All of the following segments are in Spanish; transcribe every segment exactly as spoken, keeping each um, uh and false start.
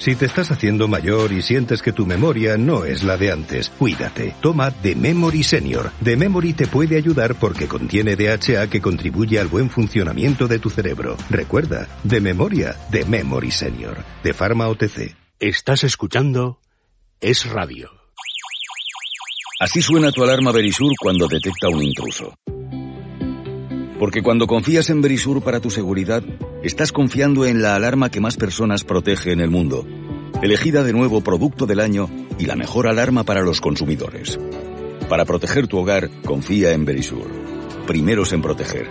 Si te estás haciendo mayor y sientes que tu memoria no es la de antes, cuídate. Toma The Memory Senior. The Memory te puede ayudar porque contiene D H A que contribuye al buen funcionamiento de tu cerebro. Recuerda, de memoria, The Memory Senior. De Pharma O T C. Estás escuchando Es Radio. Así suena tu alarma Verisur cuando detecta un intruso. Porque cuando confías en Verisur para tu seguridad, estás confiando en la alarma que más personas protege en el mundo. Elegida de nuevo Producto del Año y la mejor alarma para los consumidores. Para proteger tu hogar, confía en Verisur. Primeros en proteger.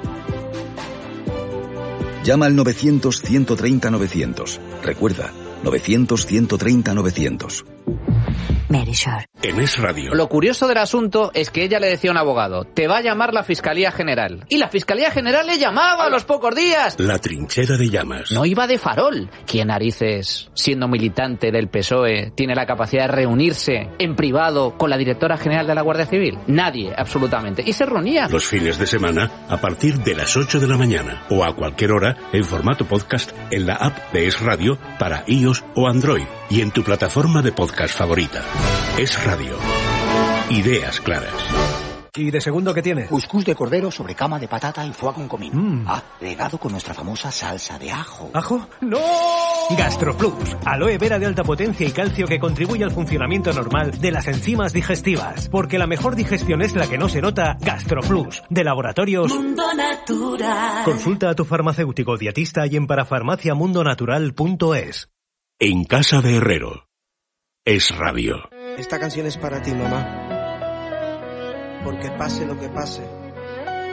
Llama al novecientos, ciento treinta, novecientos. Recuerda, novecientos, ciento treinta, novecientos. Verisur. En Es Radio. Lo curioso del asunto es que ella le decía a un abogado, te va a llamar la Fiscalía General. Y la Fiscalía General le llamaba a los pocos días. La trinchera de llamas. No iba de farol. ¿Quién narices, siendo militante del P S O E, tiene la capacidad de reunirse en privado con la directora general de la Guardia Civil? Nadie, absolutamente. Y se reunía. Los fines de semana a partir de las ocho de la mañana o a cualquier hora en formato podcast en la app de Es Radio para iOS o Android y en tu plataforma de podcast favorita. Es Radio. Ideas claras. ¿Y de segundo qué tiene? Cuscús de cordero sobre cama de patata y foie con comino. Mm. Ah, regado con nuestra famosa salsa de ajo. ¿Ajo? ¡No! GastroPlus, aloe vera de alta potencia y calcio que contribuye al funcionamiento normal de las enzimas digestivas. Porque la mejor digestión es la que no se nota. GastroPlus, de Laboratorios Mundo Natural. Consulta a tu farmacéutico dietista y en parafarmacia mundo natural punto es. En casa de Herrero. Es Radio. Esta canción es para ti, mamá. Porque pase lo que pase,